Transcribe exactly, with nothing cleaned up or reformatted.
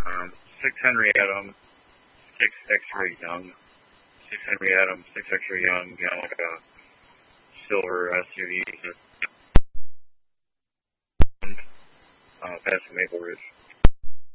Um, six Henry Adam, six X-Ray Young. six Henry Adam, six X-Ray Young, you know, like a silver S U V. Uh, past Maple Ridge.